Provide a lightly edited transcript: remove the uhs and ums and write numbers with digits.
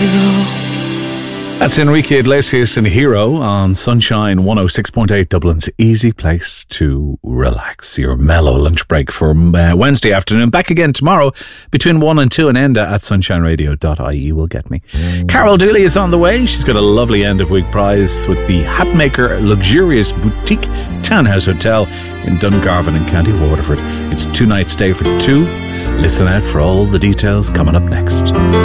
That's Enrique Iglesias and Hero on Sunshine 106.8, Dublin's easy place to relax. Your mellow lunch break for Wednesday afternoon. Back again tomorrow between 1 and 2, and Enda at sunshineradio.ie will get me. Carol Dooley is on the way. She's got a lovely end of week prize with the Hatmaker luxurious boutique townhouse hotel in Dungarvan in County Waterford. It's 2 night stay for 2. Listen out for all the details coming up next.